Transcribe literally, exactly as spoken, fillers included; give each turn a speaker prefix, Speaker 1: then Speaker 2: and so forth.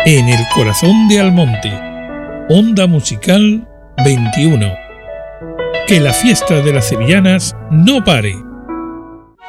Speaker 1: En el corazón de Almonte, Onda Musical veintiuno. Que la fiesta de las sevillanas no pare.